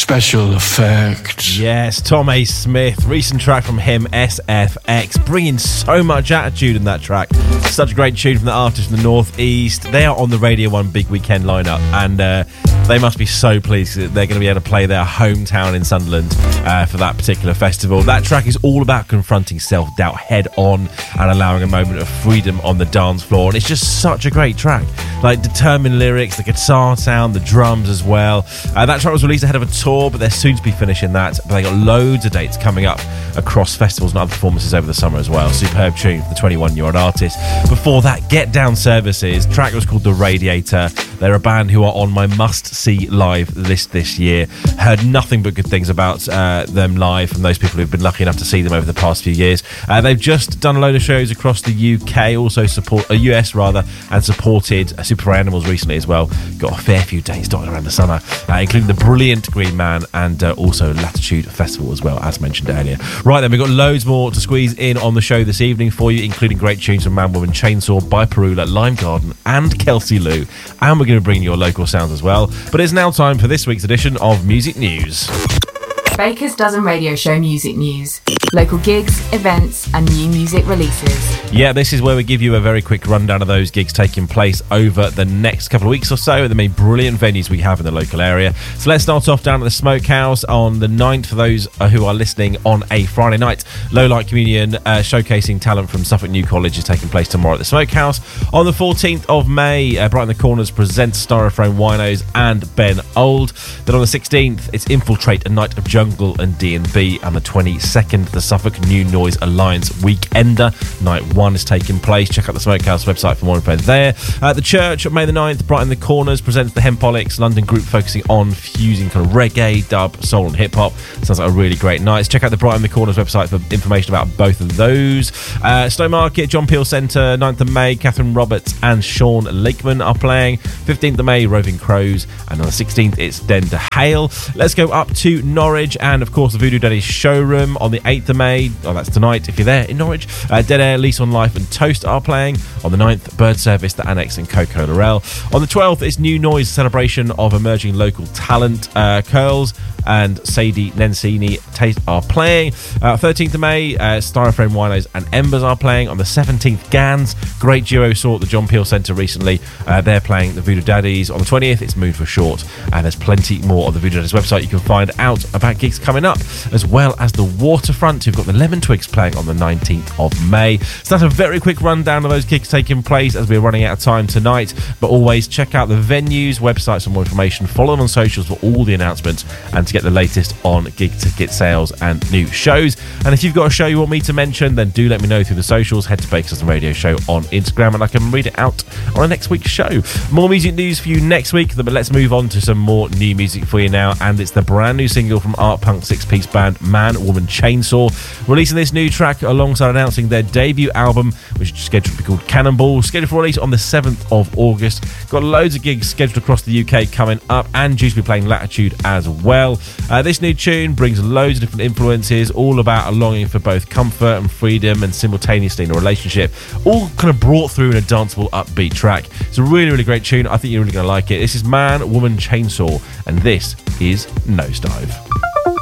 Special effects. Yes, Tom A. Smith, recent track from him, SFX, bringing so much attitude in that track. Such a great tune from the artist from the Northeast. They are on the Radio 1 Big Weekend lineup, and they must be so pleased that they're going to be able to play their hometown in Sunderland for that particular festival. That track is all about confronting self-doubt head on and allowing a moment of freedom on the dance floor, and it's just such a great track. Like, determined lyrics, the guitar sound, the drums as well. That track was released ahead of a tour, but they're soon to be finishing that. But they got loads of dates coming up across festivals and other performances over the summer as well. Superb tune for the 21-year-old artist. Before that, Get Down Services. Track was called The Radiator. They're a band who are on my must-see live list this year. Heard nothing but good things about them live from those people who've been lucky enough to see them over the past few years. They've just done a load of shows across the UK, also US and supported Super Animals recently as well. Got a fair few dates dotted around the summer, including the brilliant Green Man and also Latitude Festival as well, as mentioned earlier. Right then, we've got loads more to squeeze in on the show this evening for you, including great tunes from Man Woman Chainsaw, By Perula, Lime Garden and Kelsey Lou, and we're going to bring you your local sounds as well. But it's now time for this week's edition of Music News. Baker's Dozen Radio Show Music News. Local gigs, events and new music releases. Yeah, this is where we give you a very quick rundown of those gigs taking place over the next couple of weeks or so at the many brilliant venues we have in the local area. So let's start off down at the Smokehouse on the 9th for those who are listening on a Friday night. Low Light Communion showcasing talent from Suffolk New College is taking place tomorrow at the Smokehouse. On the 14th of May, Brighton the Corners presents Styrofoam Winos and Ben Old. Then on the 16th, it's Infiltrate, A Night of Jungle and D&B. And the 22nd, the Suffolk New Noise Alliance Weekender. Night 1 is taking place. Check out the Smokehouse website for more info there. The Church, May the 9th, Brighton the Corners presents the Hempolics, London group focusing on fusing kind of reggae, dub, soul and hip-hop. Sounds like a really great night. Check out the Brighton the Corners website for information about both of those. Stowmarket, John Peel Centre, 9th of May, Catherine Roberts and Sean Lakeman are playing. 15th of May, Roving Crows. And on the 16th, it's Den to Hale. Let's go up to Norwich and, of course, the Voodoo Daddy's showroom on the 8th of May. Oh, that's tonight if you're there in Norwich. Dead Air, Lease on Life and Toast are playing. On the 9th, Bird Service, The Annex and Coco Lorel. On the 12th, it's New Noise, celebration of emerging local talent. Curls and Sadie Nensini are playing. 13th of May, Styrofoam Winos and Embers are playing. On the 17th, Gans, great duo saw at the John Peel Centre recently. They're playing the Voodoo Daddies. On the 20th, it's Mood for Short. And there's plenty more on the Voodoo Daddies website. You can find out about gigs coming up, as well as the Waterfront, who've got the Lemon Twigs playing on the 19th of May. So that's a very quick rundown of those gigs taking place as we're running out of time tonight. But always check out the venues, websites for more information. Follow them on socials for all the announcements and to get the latest on gig ticket sales and new shows. And if you've got a show you want me to mention, then do let me know through the socials. Head to Baker's Dozen Radio Show on Instagram and I can read it out on a next week's show. More music news for you next week, but let's move on to some more new music for you now. And it's the brand new single from art punk six-piece band Man Woman Chainsaw, releasing this new track alongside announcing their debut album, which is scheduled to be called Cannonball, scheduled for release on the 7th of August. Got loads of gigs scheduled across the UK coming up, and due to be playing Latitude as well. This new tune brings loads of different influences, all about a longing for both comfort and freedom and simultaneously in a relationship, all kind of brought through in a danceable, upbeat track. It's a really, really great tune. I think you're really going to like it. This is Man Woman Chainsaw, and this is Nosedive.